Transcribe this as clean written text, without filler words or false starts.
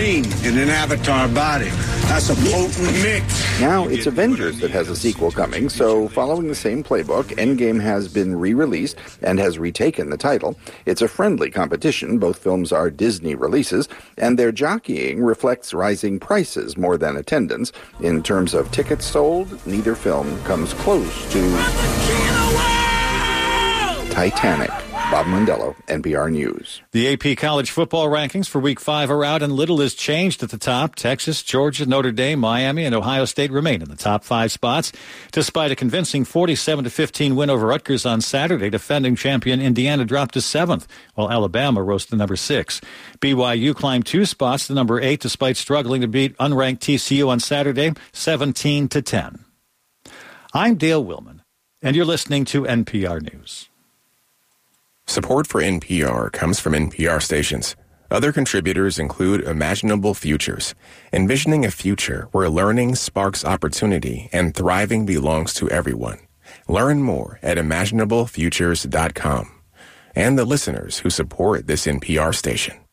Wolverine in an Avatar body. That's a potent mix. Now it's Avengers that has a sequel coming, so following the same playbook, Endgame has been re-released and has retaken the title. It's a friendly competition. Both films are Disney releases, and their jockeying reflects rising prices more than attendance. In terms of tickets sold, neither film comes close to Titanic. Bob Mondello, NPR News. The AP College football rankings for Week 5 are out, and little is changed at the top. Texas, Georgia, Notre Dame, Miami, and Ohio State remain in the top 5 spots. Despite a convincing 47-15 win over Rutgers on Saturday, defending champion Indiana dropped to 7th, while Alabama rose to number 6. BYU climbed 2 spots to number 8, despite struggling to beat unranked TCU on Saturday, 17-10. I'm Dale Willman, and you're listening to NPR News. Support for NPR comes from NPR stations. Other contributors include Imaginable Futures, envisioning a future where learning sparks opportunity and thriving belongs to everyone. Learn more at imaginablefutures.com. And the listeners who support this NPR station.